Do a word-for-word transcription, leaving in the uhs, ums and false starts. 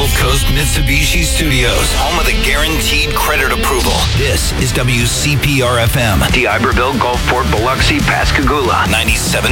Gulf Coast Mitsubishi Studios, home of the guaranteed credit approval. This is W C P R F M. DeIberville, Gulfport, Biloxi, Pascagoula. ninety-seven